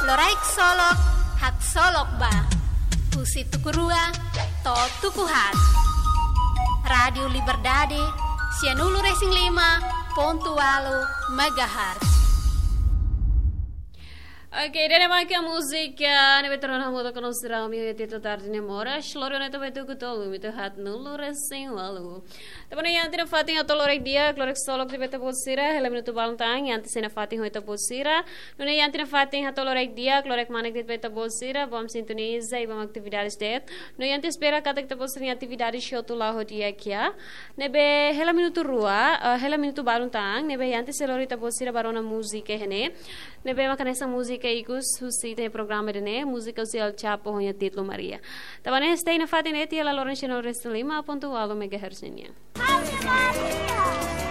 Loraik solok, hak solok ba. Husi tukurua, to tukuhat. Radio Liberdade, Sianulu Racing 5, Pontualo, Megahertz. Oke, dan emang musika ne veteran hamu to kono sira mi tito tarde ne mora shloro ne to betu kutolu mi to hat nulu racing lalu. Tapane yang tina fating atau lorek dia klorek solok de betu posira hela minuto balantang yang tisena fating hoito posira. Nune yang tina fating atau lorek dia klorek manek de betu posira bom sintoniza e bom atividades det. No yang espera katek te posira atividades shotu la hodia kia. Nebe hela minuto rua, hela minuto balantang nebe yang tiselorita posira barona musika hene. Nebe makanesa musika ikus husi te programa dene música social chapo honya titlo Maria. Tabane stay na fatin eti la Lorenzo Restolima.1 MHz nya.